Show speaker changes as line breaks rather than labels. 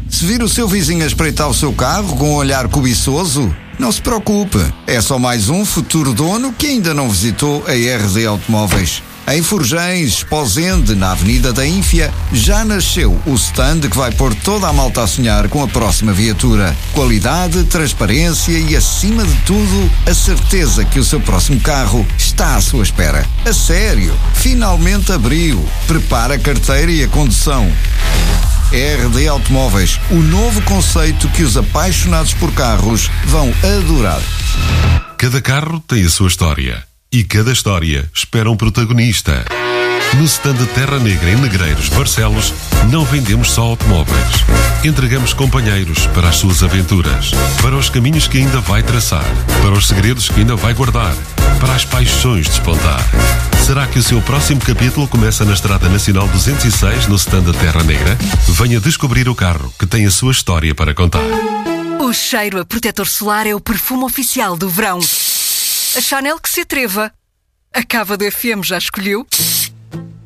Se vir o seu vizinho a espreitar o seu carro com um olhar cobiçoso, não se preocupe. É só mais um futuro dono que ainda não visitou a RD Automóveis. Em Forjães, Esposende, na Avenida da Ínfia, já nasceu o stand que vai pôr toda a malta a sonhar com a próxima viatura. Qualidade, transparência e, acima de tudo, a certeza que o seu próximo carro está à sua espera. A sério, finalmente abriu. Prepara a carteira e a condução. RD Automóveis, o novo conceito que os apaixonados por carros vão adorar.
Cada carro tem a sua história e cada história espera um protagonista. No stand Terra Negra em Negreiros, Barcelos, não vendemos só automóveis. Entregamos companheiros para as suas aventuras, para os caminhos que ainda vai traçar, para os segredos que ainda vai guardar, para as paixões despontar. Será que o seu próximo capítulo começa na Estrada Nacional 206, no stand Terra Negra? Venha descobrir o carro que tem a sua história para contar.
O cheiro a protetor solar é o perfume oficial do verão. A Chanel que se atreva. A Cava do FM já escolheu?